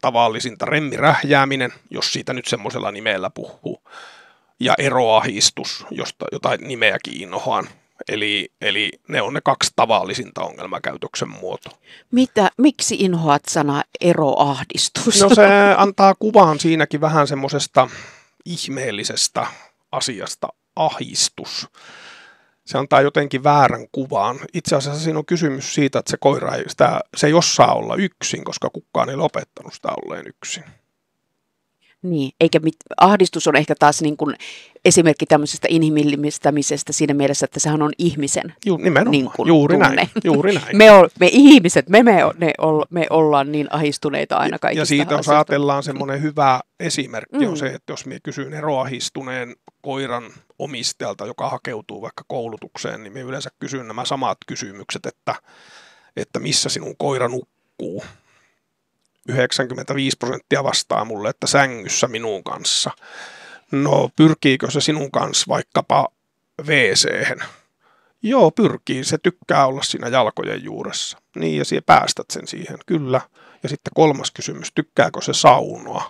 tavallisinta remmirähjääminen, jos siitä nyt semmoisella nimellä puhuu, ja eroahdistus, jotain nimeäkin inhoan. Eli ne on ne 2 tavallisinta ongelmakäytöksen muotoa. Miksi inhoat sanaa eroahdistus? No se antaa kuvan siinäkin vähän semmoisesta ihmeellisestä asiasta, ahdistus. Se antaa jotenkin väärän kuvan. Itse asiassa siinä on kysymys siitä, että se koira se ei osaa olla yksin, koska kukaan ei ole opettanut sitä olleen yksin. Niin, ahdistus on ehkä taas niin kuin esimerkki tämmöisestä inhimillistämisestä siinä mielessä, että sehän on ihmisen nimenomaan. Niin kuin Juuri tunne. näin. Juuri näin. Me ihmiset, me ollaan niin ahdistuneita aina kaikista ja siitä, jos asioista. ajatellaan semmoinen hyvä esimerkki, on se, että jos minä kysyn eroahdistuneen koiran omistajalta, joka hakeutuu vaikka koulutukseen, niin minä yleensä kysyn nämä samat kysymykset, että missä sinun koira nukkuu. 95% vastaa mulle, että sängyssä minun kanssa. No, pyrkiikö se sinun kanssa vaikkapa WC-hen? Joo, pyrkii. Se tykkää olla siinä jalkojen juuressa. Niin, ja sinä päästät sen siihen. Kyllä. Ja sitten 3. kysymys, tykkääkö se saunoa?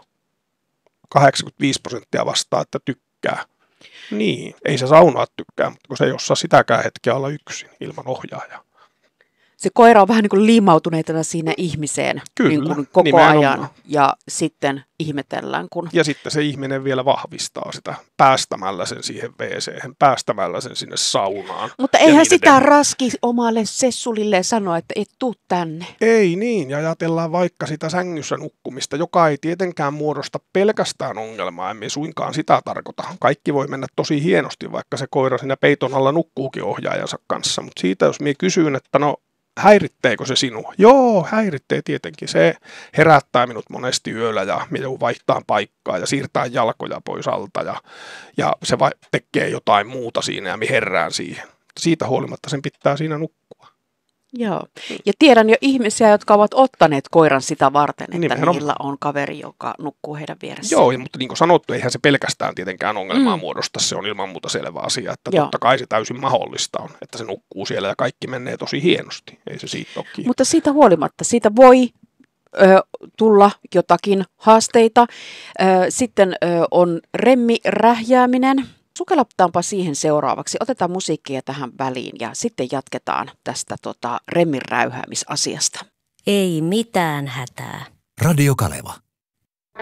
85% vastaa, että tykkää. Niin, ei se saunoa tykkää, mutta kun se ei osaa sitäkään hetkeä olla yksin ilman ohjaajaa. Se koira on vähän niin kuin liimautuneetana siinä ihmiseen. Kyllä, niin kuin koko nimenomaan. ajan ja sitten ihmetellään. Ja sitten se ihminen vielä vahvistaa sitä päästämällä sen siihen WC-hen, päästämällä sen sinne saunaan. Mutta eihän sitä raski omalle sessulille sanoa, että et tuu tänne. Ei niin, ja ajatellaan vaikka sitä sängyssä nukkumista, joka ei tietenkään muodosta pelkästään ongelmaa, emme suinkaan sitä tarkoita. Kaikki voi mennä tosi hienosti, vaikka se koira siinä peiton alla nukkuukin ohjaajansa kanssa, mutta siitä jos minä kysyn, että no häiritteekö se sinua? Joo, häiritsee tietenkin. Se herättää minut monesti yöllä ja minä joudun vaihtamaan paikkaa ja siirtää jalkoja pois alta ja se tekee jotain muuta siinä ja minä herään siihen. Siitä huolimatta sen pitää siinä nukkua. Joo, ja tiedän jo ihmisiä, jotka ovat ottaneet koiran sitä varten, että Nimenomaan. niillä on kaveri, joka nukkuu heidän vieressään. Joo, mutta niin kuin sanottu, eihän se pelkästään tietenkään ongelmaa muodosta, se on ilman muuta selvä asia, että totta kai se täysin mahdollista on, että se nukkuu siellä ja kaikki menee tosi hienosti, ei se siitä ole kiinni. Mutta siitä huolimatta, siitä voi tulla jotakin haasteita. Sitten on remmirähjääminen. Sukelletaanpa siihen seuraavaksi. Otetaan musiikkia tähän väliin ja sitten jatketaan tästä remmin räyhäämisasiasta. Ei mitään hätää. Radio Kaleva.